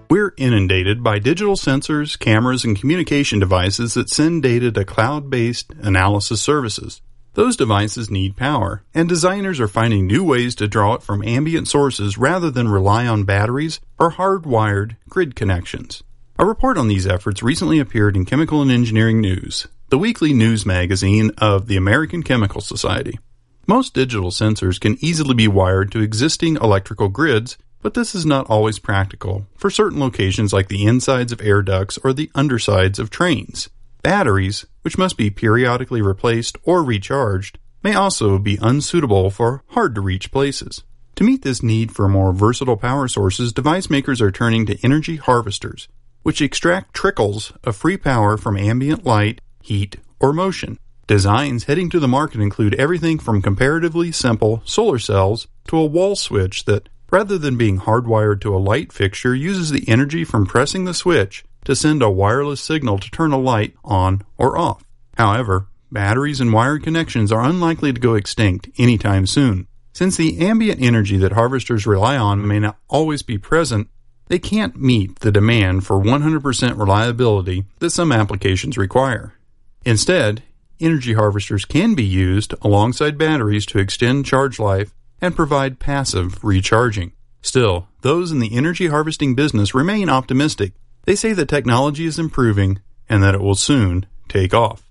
We're inundated by digital sensors, cameras, and communication devices that send data to cloud-based analysis services. Those devices need power, and designers are finding new ways to draw it from ambient sources rather than rely on batteries or hardwired grid connections. A report on these efforts recently appeared in Chemical and Engineering News, the weekly news magazine of the American Chemical Society. Most digital sensors can easily be wired to existing electrical grids, but this is not always practical for certain locations like the insides of air ducts or the undersides of trains. Batteries, which must be periodically replaced or recharged, may also be unsuitable for hard-to-reach places. To meet this need for more versatile power sources, device makers are turning to energy harvesters, which extract trickles of free power from ambient light, heat, or motion. Designs heading to the market include everything from comparatively simple solar cells to a wall switch that, rather than being hardwired to a light fixture, uses the energy from pressing the switch to send a wireless signal to turn a light on or off. However, batteries and wired connections are unlikely to go extinct anytime soon. Since the ambient energy that harvesters rely on may not always be present, they can't meet the demand for 100% reliability that some applications require. Instead, energy harvesters can be used alongside batteries to extend charge life and provide passive recharging. Still, those in the energy harvesting business remain optimistic. They say the technology is improving and that it will soon take off.